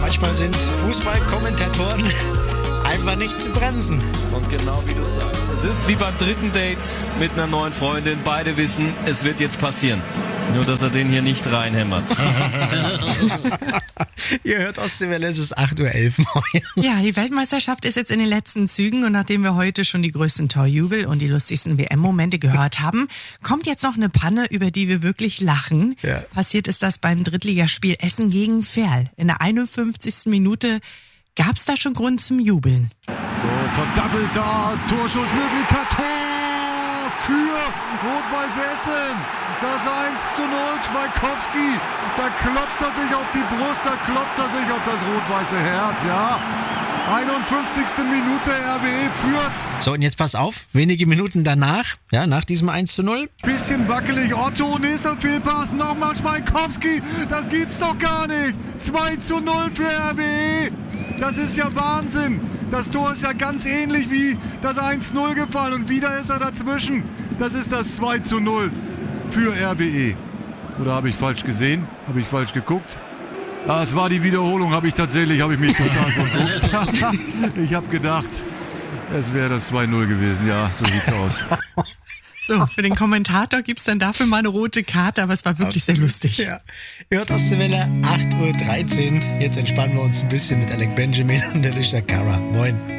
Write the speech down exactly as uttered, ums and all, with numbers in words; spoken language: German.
manchmal sind Fußballkommentatoren einfach nicht zu bremsen. Und genau wie du sagst, es ist wie beim dritten Date mit einer neuen Freundin. Beide wissen, es wird jetzt passieren. Nur, dass er den hier nicht reinhämmert. Ihr hört Ostseewelle, es ist acht Uhr elf morgen. Ja, die Weltmeisterschaft ist jetzt in den letzten Zügen und nachdem wir heute schon die größten Torjubel und die lustigsten W M-Momente gehört haben, kommt jetzt noch eine Panne, über die wir wirklich lachen. Ja. Passiert ist das beim Drittligaspiel Essen gegen Verl. In der einundfünfzigsten Minute gab es da schon Grund zum Jubeln. So, verdattelt da, Torschussmöglichkeit, Tor für Rot-Weiß Essen. Das eins zu null, Schweikowski, da klopft er sich auf die Brust, da klopft er sich auf das rot-weiße Herz, ja. einundfünfzigste Minute, R W E führt. So, und jetzt pass auf, wenige Minuten danach, ja, nach diesem eins zu null. Bisschen wackelig, Otto, nächster Fehlpass, nochmal Schweikowski, das gibt's doch gar nicht. zwei zu null für R W E. Das ist ja Wahnsinn. Das Tor ist ja ganz ähnlich wie das eins null gefallen und wieder ist er dazwischen. Das ist das zwei zu null für R W E. Oder habe ich falsch gesehen? Habe ich falsch geguckt? Ah, es war die Wiederholung, habe ich tatsächlich, habe ich mich total verguckt. Ich habe gedacht, es wäre das zwei null gewesen. Ja, so sieht's aus. So, für den Kommentator gibt's dann dafür mal eine rote Karte, aber es war wirklich sehr lustig. Ja. Ihr hört Ostseewelle, acht Uhr dreizehn. Jetzt entspannen wir uns ein bisschen mit Alec Benjamin und Alicia Cara. Moin.